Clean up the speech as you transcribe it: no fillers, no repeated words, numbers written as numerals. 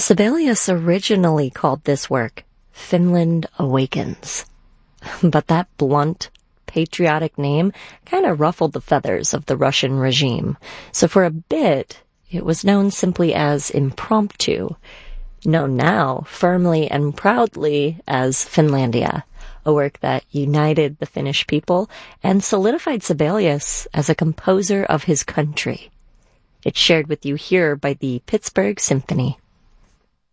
Sibelius originally called this work Finland Awakens. But that blunt, patriotic name kind of ruffled the feathers of the Russian regime. So for a bit, it was known simply as Impromptu, known now firmly and proudly as Finlandia, a work that united the Finnish people and solidified Sibelius as a composer of his country. It's shared with you here by the Pittsburgh Symphony.